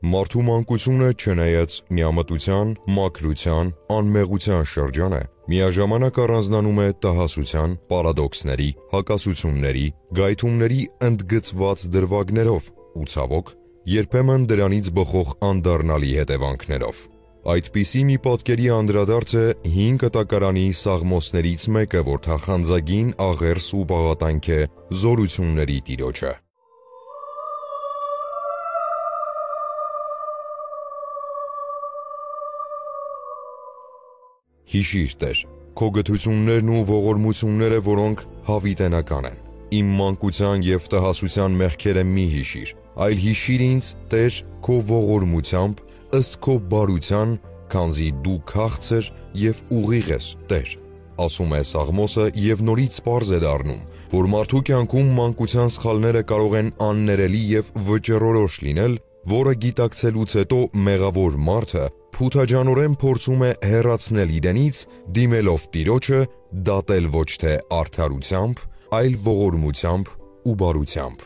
Մարդու մանկությունը չնայած միամտության, մաքրության, անմեղության շրջան է, միաժամանակ առանձնանում է տհասության, պարադոքսների, հակասությունների, գայթումների ընդգծված դրվագներով ու ցավոք, երբեմն դրանից բխող անդառնալի հետևանքներով։ Այդպիսի մի պատկերի անդրադարձ է 5 կտակարանի սաղմոսներից մեկը, որ թախանձագին աղերս ու պաղատանք է զորությունների Տիրոջը։ Հիշիր, Տեր, քո գթություններն ու ողորմությունները, որոնք հավիտենական են։ Իմ մանկության և տհասության մեղքերը մի հիշիր, այլ հիշիր ինձ, Տեր, քո ողորմությամբ, ըստ քո բարության, քանզի դու քաղցր և ուղիղ ես, Տեր։ Ասում է Սաղմոսը և նորից պարզ է դառնում, որ մարդու կյանքում մանկության սխալները կարող են աններելի և վճռորոշ լինել, որը գիտակցելուց հետո մեղավոր մարդը փութաջանորեն փորձում է հեռացնել իրենից, դիմելով Տիրոջը, դատել ոչ թե արդարությամբ, այլ ողորմությամբ ու բարությամբ։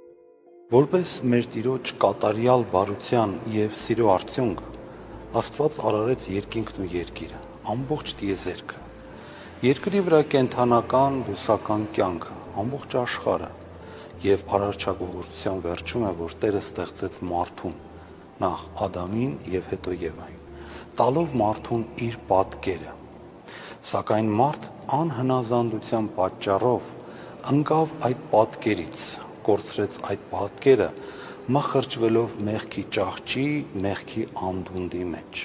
Որպես մեր Տիրոջ կատարյալ բարության և սիրո արդյունք, Աստված արարեց երկինքն ու երկիրը, ամբողջ տիեզերքը, երկրի վրա կենդանական, բուսական կյանքը, ամբողջ աշխարհը, և արարչագործության վերջում է, որ Տերը ստեղծեց մարդուն, նախ Ադամին և հետո Եվային, տալով մարդուն իր պատկերը։ Սակայն մարդ անհնազանդության պատճառով ընկավ այդ պատկերից, կորցրեց այդ պատկերը, մխրճվելով մեղքի ճահճի, մեղքի անդունդի մեջ։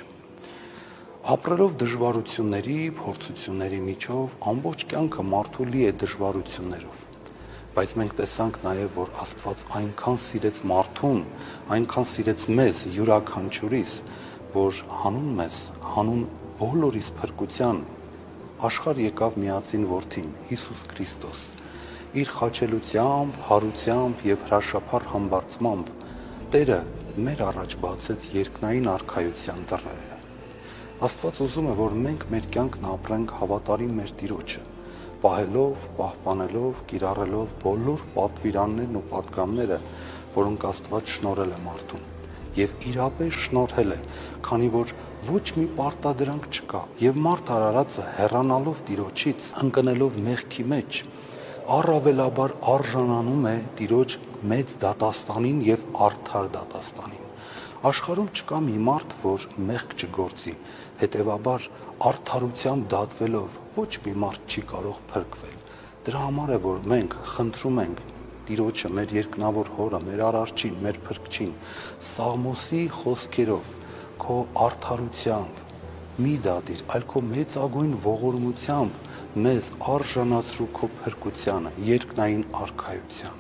Ապրելով դժվարությունների, փորձությունների միջով, ամբողջ կյանքը մարդու լի է դժվարություններով։ Բայց մենք տեսանք նաև, որ Աստված այնքան սիրեց մարդուն, այնքան սիրեց մեզ, յուրաքանչյուրիս, որ հանուն մեզ, հանուն բոլորիս փրկության, աշխարհ եկավ միածին Որդին, Հիսուս Քրիստոս, իր խաչելությամբ, հարությամբ և հրաշափառ համբարձմամբ Տերը մեր առաջ բացեց երկնային արքայության դռները։ Աստված ուզում է, որ մենք մեր կյանքն ապրենք հավատարիմ մեր Տիրոջը, պահելով, պահպանելով, կիրառելով բոլոր պատվիրաններն ու պատգամները, որոնք Աստված շնորհել է մարդուն, և իրապես շնորհել է, քանի որ ոչ մի պարտադրանք չկա, և մարդ արարածը հեռանալով Տիրոջից, ընկնելով մեղքի մեջ, առավելաբար արժանանում է Տիրոջ մեծ դատաստանին և արդար դատաստանին։ Աշխարհում չկա մի մարդ, որ մեղք չգործի, հետևաբար արդարությամբ դատվելով ոչ մի մարդ չի կարող փրկվել։ Դրա համար է, որ մենք խնդրում ենք Տիրոջը, մեր երկնավոր Հորը, մեր Արարչին, մեր Փրկչին, Սաղմոսի խոսքերով, քո արդարությամբ մի դատիր, այլ քո մեծագույն ողորմությամբ մեզ արժանացրու քո փրկությանը, երկնային արքայությանը։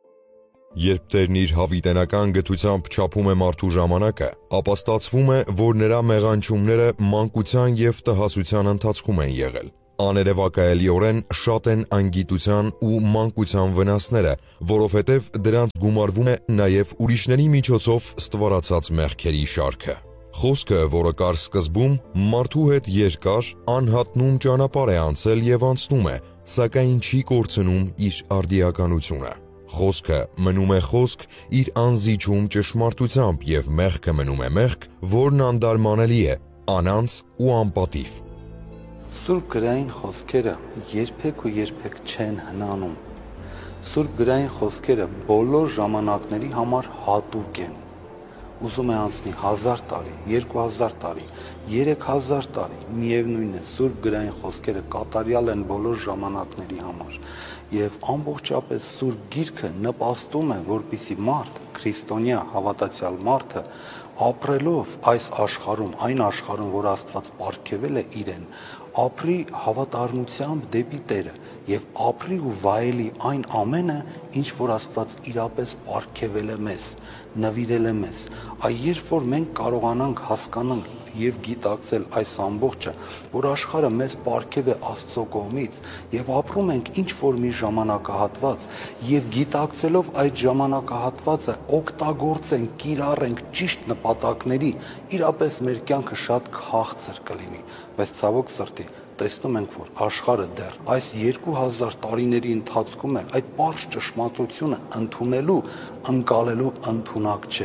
Երբ Տերն իր հավիտենական գթությամբ չափում է մարդու ժամանակը, ապա ստացվում է, որ նրա մեղանչումները մանկության և տհասության ընթացքում են եղել։ Աներևակայելիորեն շատ են անգիտության ու մանկության վնասները, որովհետև դրանց գումարվում է նաև ուրիշների միջոցով ստվարացած մեղքերի շարքը։ Խոսքը, որը կար սկզբում, մարդու հետ երկար, անհատնում ճանապարհ է անցել և անցնում է, սակայն չի կորցնում իր արդիականությունը։ Խոսքը մնում է խոսք իր անզիջում ճշմարտությամբ և մեղքը մնում է մեղք, որն անդարմանելի է, անանց ու անպատիվ։ Սուրբ գրային խոսքերը երբեք ու երբեք չեն հնանում։ Սուրբ գրային խոսքերը բոլոր ժամանակների համար հատուկ են։ Ուզում է անցնի 1000 տարի, 2000 տարի, 3000 տարի, միևնույն է, Սուրբ գրային խոսքերը կատարյալ են բոլոր ժամանակների համար, և ամբողջապես Սուրբ Գիրքը նպաստում է, որպեսզի մարդ, քրիստոնյա հավատացյալ մարդը, ապրելով այս աշխարհում, այն աշխարհում, որ Աստված պարգևել է իրեն, ապրի հավատարմությամբ դեպի Տերը և ապրի ու վայելի այն ամենը, ինչ որ Աստված իրապես պարգևել է մեզ, նվիրել է մեզ։ Երբ որ մենք կարողանանք հասկանալ և գիտակցել այս ամբողջը, որ աշխարհը մեզ պարգև է Աստծո կողմից, և ապրում ենք ինչ-որ մի ժամանակահատված, և գիտակցելով այդ ժամանակահատվածը օգտագործենք, կիրառենք ճիշտ նպատակների, իրապես մեր կյանքը շատ քաղցր կլինի, բայց ցավոք սրտի տեսնում ենք, որ աշխարհը դեռ այս 2000 տարիների ընթացքում էլ այդ պարզ ճշմարտությունը ընդունելու, ընկալելու ընդունակ չէ։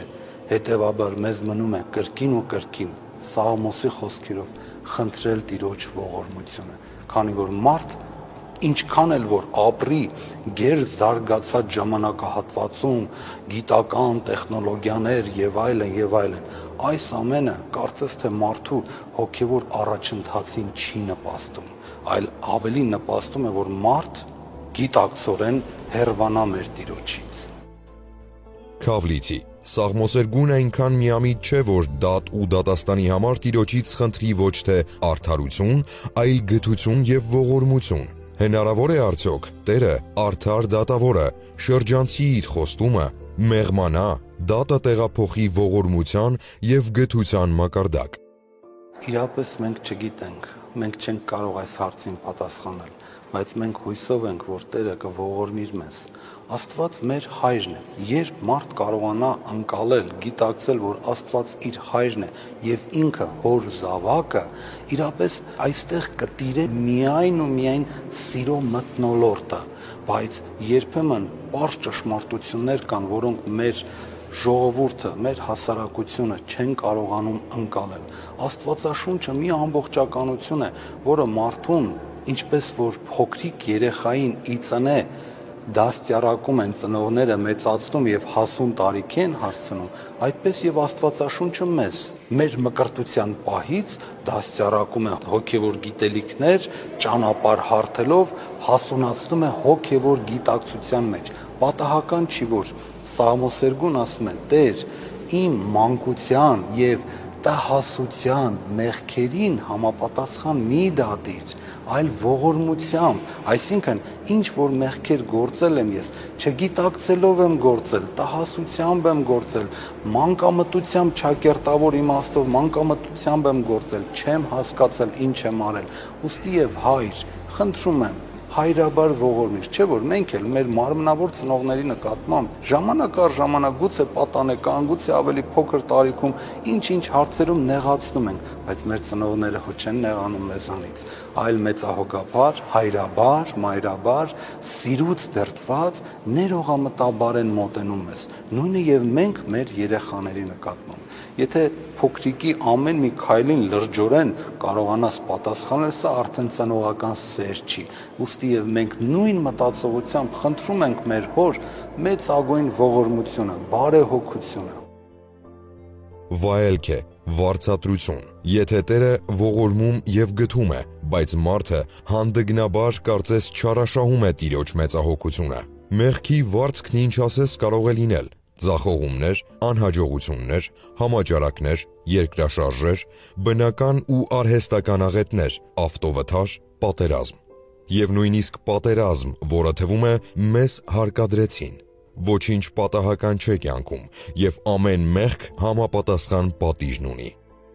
Հետևաբար մեզ մնում է կրկին ու կրկին Սաղմոսի խոսքերով խնդրել Տիրոջ ողորմությունը, քանի որ մարդ ինչքան էլ որ ապրի գեր զարգացած ժամանակահատվածում, գիտական տեխնոլոգիաներ եւ այլն, այս ամենը կարծես թե մարդու հոգեվոր առաջընթացին չի նպաստում, այլ ավելի նպաստում է, որ մարդ գիտակցորեն հեռվանա մեր Տիրոջից։ Քավլիցի Սաղմոսերգուն այնքան միամիտ չէ, որ դատ ու դատաստանի համար Տիրոջից խնդրի ոչ թե արդարություն, այլ գթություն եւ ողորմություն։ Հնարավոր է արդյոք Տերը արդար դատավորը շրջանցի իր խոստումը, մեղմանա, դատը տեղափոխի ողորմության եւ գթության մակարդակ։ Իրապես մենք չգիտենք, մենք չենք կարող այս հարցին պատասխանել, բայց մենք հույսով ենք, որ Տերը կողորմիր մեզ։ Աստված մեր հայրն է, երբ մարդ կարողանա ընկալել, գիտակցել, որ Աստված իր հայրն է եւ ինքը հոր զավակը, իրապես այստեղ կտիրե միայն ու միայն սիրո մթնոլորտը, բայց երբեմն པարզ ճշմարտություններ կան, որոնք մեր ժողովուրդը, մեր հասարակությունը չեն կարողանում ընկալել։ Աստվածաշունչը մի ամբողջականություն է, որը մարդուն, ինչպես որ փոքրիկ երեխային ի ծնե դաստիարակում են ծնողները, մեծացնում եւ հասուն տարիքի են հասցնում, այդպես եւ Աստվածաշունչը մեզ մեր մկրտության պահից դաստիարակում է հոգեվոր գիտելիքներ, ճանապարհ հարթելով հասունացնում է հոգեվոր գիտակցության մեջ։ Պատահական չի, որ Սաղմոսերգուն ասում է. Տեր, իմ մանկության եւ տհասության մեղքերին համապատասխան մի դատիր, այլ ողորմությամբ, այսինքն ինչ որ մեղքեր գործել եմ ես, չգիտակցելով եմ գործել, տհասությամբ եմ գործել, մանկամտությամբ չակերտավոր իմաստով մանկամտությամբ եմ գործել, չեմ հասկացել ինչ եմ արել, ուստի եւ հայր, խնդրում եմ հայրաբար ողորմիր, չէ՞ որ մենք էլ մեր մարմնավոր ծնողների նկատմամբ ժամանակ առ ժամանակ գուցե պատանեկան, գուցե ավելի փոքր տարիքում ինչ-ինչ հարցերում նեղացնում ենք, բայց մեր ծնողները հո չեն նեղանում մեզանից, այլ մեծահոգաբար, հայրաբար, մայրաբար, սիրուց դրդված ներողամտաբար են մոտենում մեզ, նույնը եւ մենք մեր երեխաների նկատմամբ։ Եթե փոքրիկի ամեն մի քայլին լրջորեն կարողանաս պատասխանել, սա արդեն ծնողական սեր չի։ Ուստի եւ մենք նույն մտածողությամբ խնդրում ենք մեր հոր մեծագույն ողորմությունը, բարեհոգությունը։ Վայելք է, վարձատրություն։ Եթե Տերը ողորմում եւ գթում է, բայց մարդը հանդգնաբար կարծես չարաշահում է Տիրոջ մեծահոգությունը։ Մեղքի վարձքն ինչ ասես կարող է լինել. ձախողումներ, անհաջողություններ, համաճարակներ, երկրաշարժեր, բնական ու արհեստական աղետներ, ավտովթար, պատերազմ։ Եվ նույնիսկ պատերազմ, որը թվում է մեզ հարկադրեցին։ Ոչինչ պատահական չէ կյանքում, եւ ամեն մեղք համապատասխան պատիժն ունի։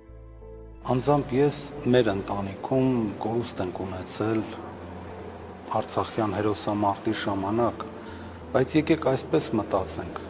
Անձամբ ես մեր ընտանիքում կորուստ ենք ունեցել Արցախյան հերոսամարտի ժամանակ, բայց եկեք այսպես մտածենք,